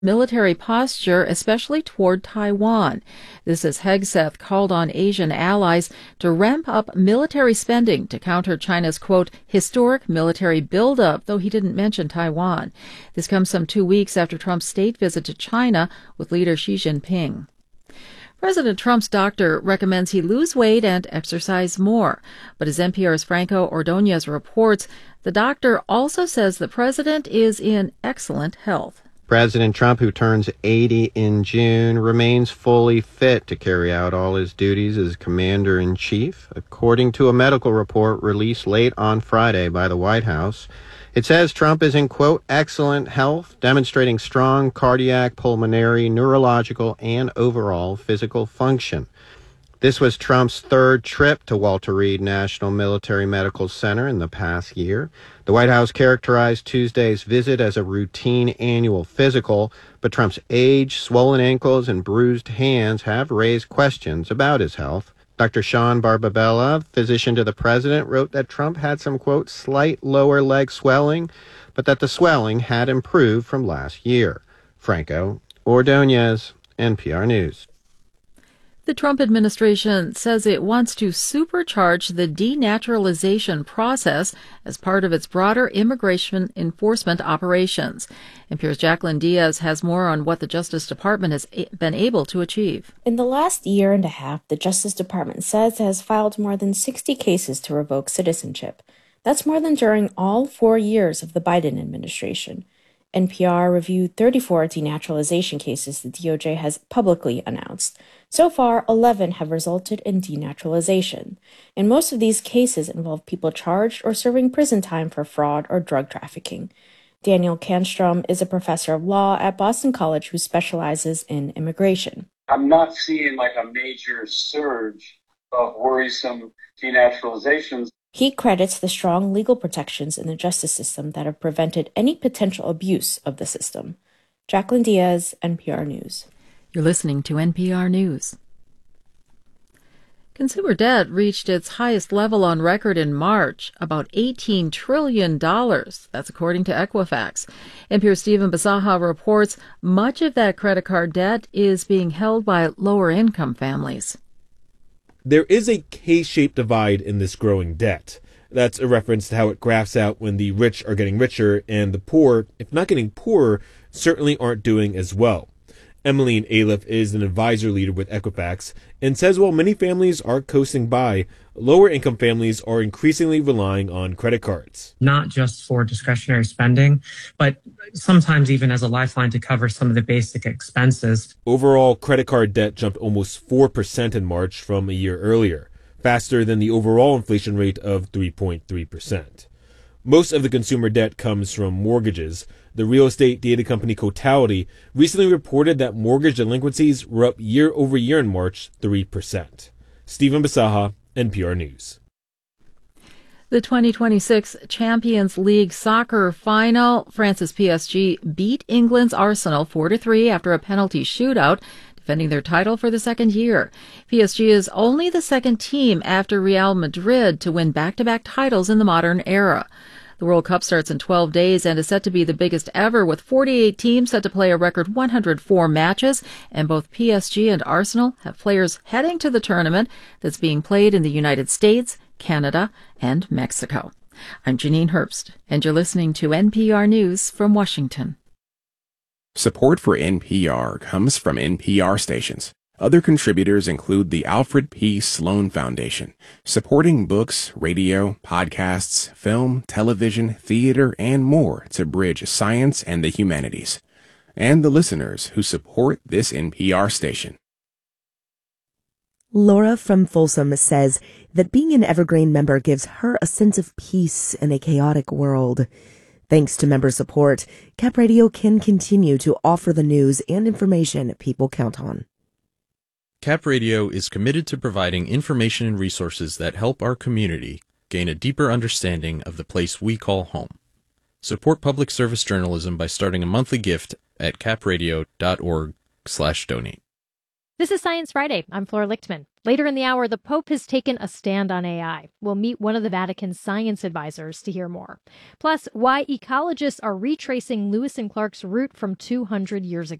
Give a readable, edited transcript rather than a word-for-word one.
military posture, especially toward Taiwan. This as Hegseth called on Asian allies to ramp up military spending to counter China's, quote, historic military buildup, though he didn't mention Taiwan. This comes some 2 weeks after Trump's state visit to China with leader Xi Jinping. President Trump's doctor recommends he lose weight and exercise more. But as NPR's Franco Ordonez reports, the doctor also says the president is in excellent health. President Trump, who turns 80 in June, remains fully fit to carry out all his duties as commander-in-chief, according to a medical report released late on Friday by the White House. It says Trump is in, quote, excellent health, demonstrating strong cardiac, pulmonary, neurological, and overall physical function. This was Trump's third trip to Walter Reed National Military Medical Center in the past year. The White House characterized Tuesday's visit as a routine annual physical, but Trump's age, swollen ankles, and bruised hands have raised questions about his health. Dr. Sean Barbabella, physician to the president, wrote that Trump had some, quote, slight lower leg swelling, but that the swelling had improved from last year. Franco Ordonez, NPR News. The Trump administration says it wants to supercharge the denaturalization process as part of its broader immigration enforcement operations. NPR's Jacqueline Diaz has more on what the Justice Department has been able to achieve. In the last year and a half, the Justice Department says it has filed more than 60 cases to revoke citizenship. That's more than during all 4 years of the Biden administration. NPR reviewed 34 denaturalization cases the DOJ has publicly announced. So far, 11 have resulted in denaturalization, and most of these cases involve people charged or serving prison time for fraud or drug trafficking. Daniel Canstrom is a professor of law at Boston College who specializes in immigration. I'm not seeing like a major surge of worrisome denaturalizations. He credits the strong legal protections in the justice system that have prevented any potential abuse of the system. Jacqueline Diaz, NPR News. You're listening to NPR News. Consumer debt reached its highest level on record in March, about $18 trillion. That's according to Equifax. NPR's Stephen Bisaha reports much of that credit card debt is being held by lower-income families. There is a K-shaped divide in this growing debt. That's a reference to how it graphs out when the rich are getting richer and the poor, if not getting poorer, certainly aren't doing as well. Emmeline Aliff is an advisor leader with Equifax and says while many families are coasting by, lower-income families are increasingly relying on credit cards. Not just for discretionary spending, but sometimes even as a lifeline to cover some of the basic expenses. Overall, credit card debt jumped almost 4% in March from a year earlier, faster than the overall inflation rate of 3.3%. Most of the consumer debt comes from mortgages. The real estate data company Cotality recently reported that mortgage delinquencies were up year over year in March, 3%. Stephen Bisaha, NPR News. The 2026 Champions League soccer final, France's PSG beat England's Arsenal 4-3 after a penalty shootout, defending their title for the second year. PSG is only the second team after Real Madrid to win back-to-back titles in the modern era. The World Cup starts in 12 days and is set to be the biggest ever, with 48 teams set to play a record 104 matches, and both PSG and Arsenal have players heading to the tournament that's being played in the United States, Canada, and Mexico. I'm Janine Herbst, and you're listening to NPR News from Washington. Support for NPR comes from NPR stations. Other contributors include the Alfred P. Sloan Foundation, supporting books, radio, podcasts, film, television, theater, and more to bridge science and the humanities, and the listeners who support this NPR station. Laura from Folsom says that being an Evergreen member gives her a sense of peace in a chaotic world. Thanks to member support, Cap Radio can continue to offer the news and information people count on. Cap Radio is committed to providing information and resources that help our community gain a deeper understanding of the place we call home. Support public service journalism by starting a monthly gift at capradio.org/donate. This is Science Friday. I'm Flora Lichtman. Later in the hour, the Pope has taken a stand on AI. We'll meet one of the Vatican's science advisors to hear more. Plus, why ecologists are retracing Lewis and Clark's route from 200 years ago.